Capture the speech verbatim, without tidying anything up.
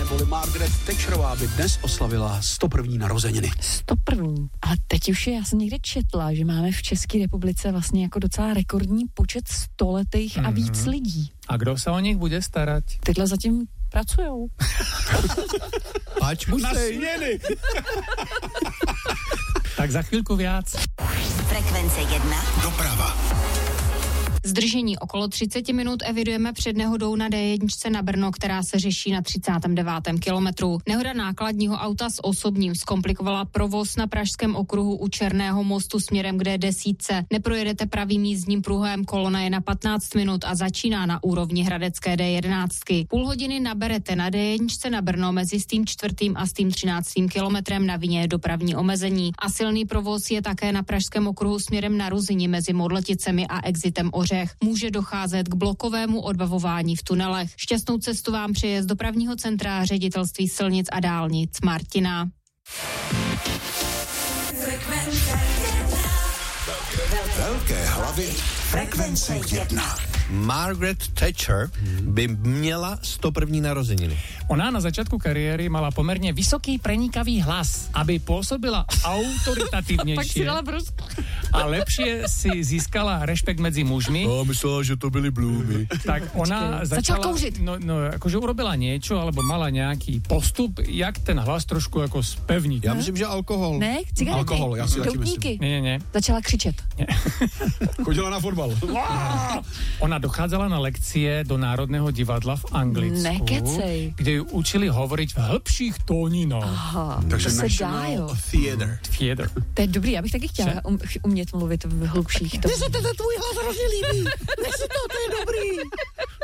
neboli Margaret Thatcherová by dnes oslavila sto první narozeniny. sto první. Ale teď už je, já jsem někde četla, že máme v České republice vlastně jako docela rekordní počet stoletých mm-hmm. a víc lidí. A kdo se o nich bude starat? Tyhle zatím pracujou. Pač musí. Tak za chvíľku viac. Frekvence jedna. Doprava. Zdržení okolo třicet minut evidujeme před nehodou na dé jedna na Brno, která se řeší na třicátém devátém kilometru. Nehoda nákladního auta s osobním zkomplikovala provoz na Pražském okruhu u Černého mostu směrem k dé deset. Neprojedete pravým jízdním pruhem, kolona je na patnáct minut a začíná na úrovni hradecké dé jedenáct. Půl hodiny naberete na dé jedna na Brno mezi s tím čtvrtým a s tím třináctým kilometrem, na vině je dopravní omezení. A silný provoz je také na Pražském okruhu směrem na Ruzyni mezi Modleticemi a exitem Oře. Může docházet k blokovému odbavování v tunelech. Šťastnou cestu vám přeje z dopravního centra Ředitelství silnic a dálnic Martina. Velké hlavy. Frekvence jedna. Margaret Thatcher by měla sto první narozeniny. Ona na začátku kariéry mala pomerne vysoký prenikavý hlas, aby pôsobila autoritatívnejšie. Pak si dala brusku. A lepšie si získala rešpekt medzi mužmi. A myslela, že to byly blúmy. Tak ona Začal začala... kouřit. No, no, akože urobila niečo, alebo mala nejaký postup, jak ten hlas trošku ako spevniť. Já myslím, že alkohol. Ne, cigarety. Alkohol, já si taky doutníky. Nie, nie, nie. Začala křičet. Chodila na fotbal. Ona dochádzala na lekcie do Národného divadla v Anglicku, Nekecej. kde ju učili hovoriť v hĺbších tóninách. Aha, Takže to se dá, National jo. Theatre. Theater. To je dobrý, já bych taky chtěla um, umět mluvit v hlubších tónech. Mně se ten tvůj hlas hrozně líbí. Nech si to, to je dobrý.